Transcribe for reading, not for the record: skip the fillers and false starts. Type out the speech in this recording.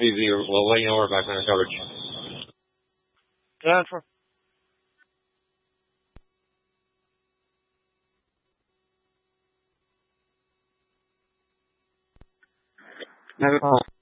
easy. We'll let you know we're back on coverage. Transfer. Never call.